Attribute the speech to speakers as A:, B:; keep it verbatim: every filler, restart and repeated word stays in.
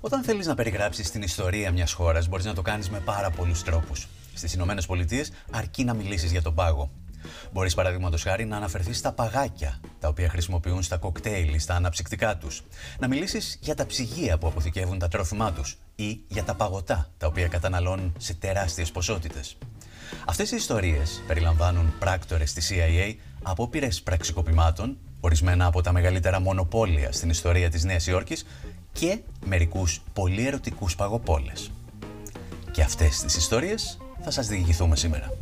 A: Όταν θέλεις να περιγράψεις την ιστορία μιας χώρας, μπορείς να το κάνεις με πάρα πολλούς τρόπους. Στις Ηνωμένες Πολιτείες, αρκεί να μιλήσεις για τον πάγο. Μπορείς, παραδείγματος χάρη, να αναφερθείς στα παγάκια, τα οποία χρησιμοποιούν στα κοκτέιλ ή στα αναψυκτικά τους. Να μιλήσεις για τα ψυγεία που αποθηκεύουν τα τρόφιμά τους ή για τα παγωτά, τα οποία καταναλώνουν σε τεράστιες ποσότητες. Αυτές οι ιστορίες περιλαμβάνουν πράκτορες της σι άι έι, απόπειρες πραξικοπημάτων, ορισμένα από τα μεγαλύτερα μονοπόλια στην ιστορία της Νέας Υόρκης και μερικούς πολύ ερωτικούς παγοπόλες. Και αυτές τις ιστορίες θα σας διηγηθούμε σήμερα.